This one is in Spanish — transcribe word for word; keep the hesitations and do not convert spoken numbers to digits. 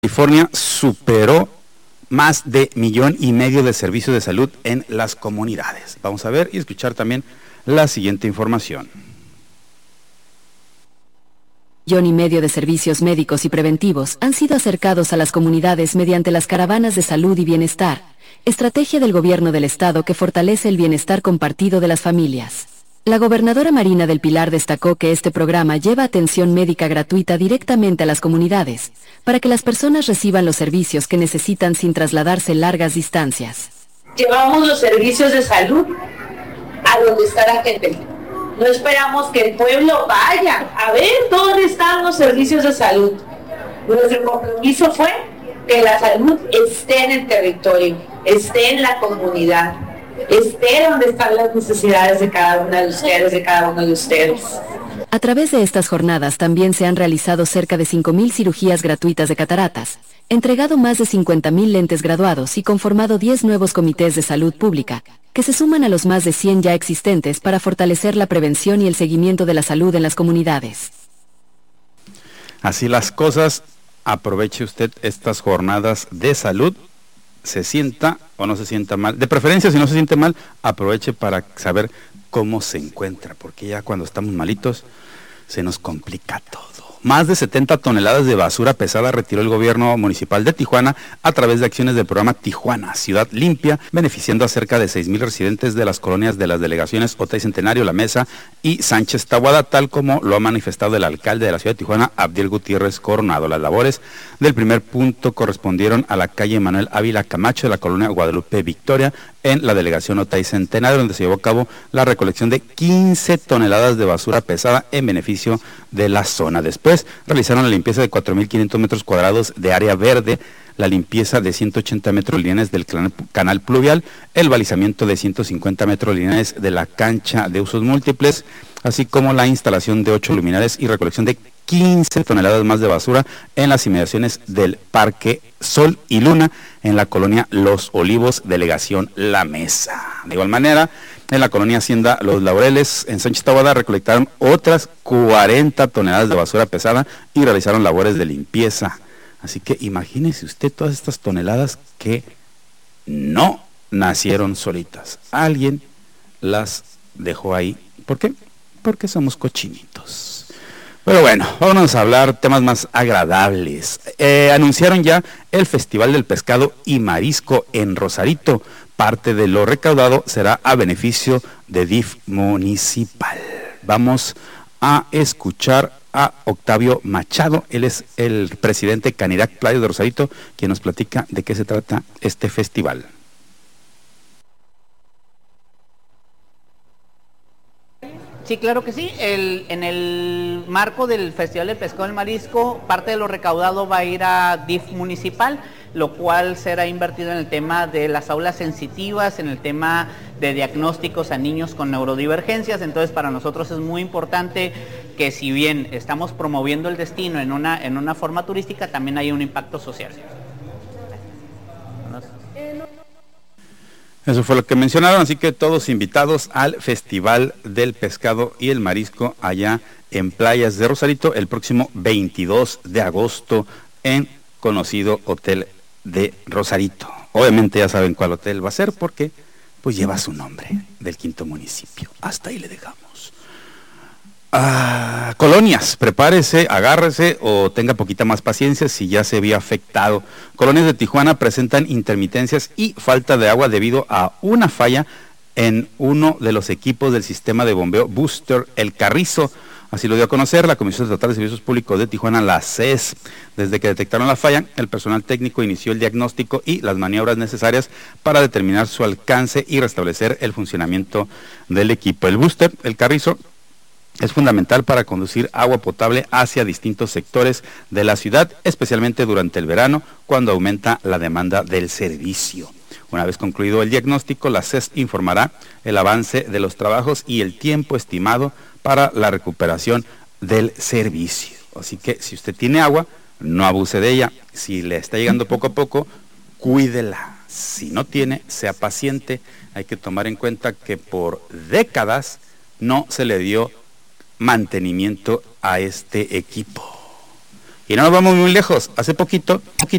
California superó más de millón y medio de servicios de salud en las comunidades. Vamos a ver y escuchar también la siguiente información. Millón y medio de servicios médicos y preventivos han sido acercados a las comunidades mediante las caravanas de salud y bienestar, estrategia del gobierno del estado que fortalece el bienestar compartido de las familias. La gobernadora Marina del Pilar destacó que este programa lleva atención médica gratuita directamente a las comunidades, para que las personas reciban los servicios que necesitan sin trasladarse largas distancias. Llevamos los servicios de salud a donde está la gente. No esperamos que el pueblo vaya a ver dónde están los servicios de salud. Nuestro compromiso fue que la salud esté en el territorio, esté en la comunidad, esté donde están las necesidades de cada una de ustedes, de cada uno de ustedes. A través de estas jornadas también se han realizado cerca de cinco mil cirugías gratuitas de cataratas, entregado más de cincuenta mil lentes graduados y conformado diez nuevos comités de salud pública, que se suman a los más de cien ya existentes para fortalecer la prevención y el seguimiento de la salud en las comunidades. Así las cosas, aproveche usted estas jornadas de salud, se sienta o no se sienta mal, de preferencia si no se siente mal, aproveche para saber cómo se encuentra, porque ya cuando estamos malitos se nos complica todo. Más de setenta toneladas de basura pesada retiró el gobierno municipal de Tijuana a través de acciones del programa Tijuana, Ciudad Limpia, beneficiando a cerca de seis mil residentes de las colonias de las delegaciones Otay Centenario, La Mesa y Sánchez Taboada, tal como lo ha manifestado el alcalde de la ciudad de Tijuana, Abdiel Gutiérrez Coronado. Las labores del primer punto correspondieron a la calle Manuel Ávila Camacho de la colonia Guadalupe Victoria, en la delegación Otay Centenario, donde se llevó a cabo la recolección de quince toneladas de basura pesada en beneficio de la zona. Después realizaron la limpieza de cuatro mil quinientos metros cuadrados de área verde, la limpieza de ciento ochenta metros lineales del canal pluvial, el balizamiento de ciento cincuenta metros lineales de la cancha de usos múltiples, así como la instalación de ocho luminarias y recolección de quince toneladas más de basura en las inmediaciones del Parque Sol y Luna, en la colonia Los Olivos, delegación La Mesa. De igual manera, en la colonia Hacienda Los Laureles, en Sánchez Taboada, recolectaron otras cuarenta toneladas de basura pesada y realizaron labores de limpieza. Así que imagínese usted todas estas toneladas que no nacieron solitas. Alguien las dejó ahí. ¿Por qué? Porque somos cochinitos. Pero bueno, vamos a hablar temas más agradables. Eh, anunciaron ya el Festival del Pescado y Marisco en Rosarito. Parte de lo recaudado será a beneficio de D I F municipal. Vamos a escuchar a Octavio Machado. Él es el presidente de Canirac Playa de Rosarito, quien nos platica de qué se trata este festival. Sí, claro que sí. El, en el marco del Festival del Pescado y Marisco, parte de lo recaudado va a ir a D I F municipal, lo cual será invertido en el tema de las aulas sensitivas, en el tema de diagnósticos a niños con neurodivergencias. Entonces, para nosotros es muy importante que, si bien estamos promoviendo el destino en una, en una forma turística, también hay un impacto social. Eso fue lo que mencionaron, así que todos invitados al Festival del Pescado y el Marisco allá en Playas de Rosarito el próximo veintidós de agosto en conocido Hotel de Rosarito. Obviamente ya saben cuál hotel va a ser porque pues lleva su nombre del quinto municipio. Hasta ahí le dejamos. Ah, colonias, prepárese, agárrese o tenga poquita más paciencia si ya se vio afectado. Colonias de Tijuana presentan intermitencias y falta de agua debido a una falla en uno de los equipos del sistema de bombeo Booster El Carrizo. Así lo dio a conocer la Comisión Estatal de Servicios Públicos de Tijuana, la C E S. Desde que detectaron la falla, el personal técnico inició el diagnóstico y las maniobras necesarias para determinar su alcance y restablecer el funcionamiento del equipo. El Booster El Carrizo es fundamental para conducir agua potable hacia distintos sectores de la ciudad, especialmente durante el verano, cuando aumenta la demanda del servicio. Una vez concluido el diagnóstico, la C E S informará el avance de los trabajos y el tiempo estimado para la recuperación del servicio. Así que si usted tiene agua, no abuse de ella. Si le está llegando poco a poco, cuídela. Si no tiene, sea paciente. Hay que tomar en cuenta que por décadas no se le dio mantenimiento a este equipo. Y no nos vamos muy lejos, hace poquito, poquito